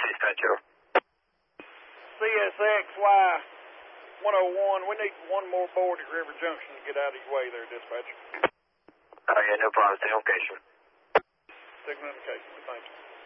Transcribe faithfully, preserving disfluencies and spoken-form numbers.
dispatcher. C S X Y one oh one, we need one more board at River Junction to get out of your way there, dispatcher. Oh, yeah, no problem. Stay on location. Signal indication. Thank you.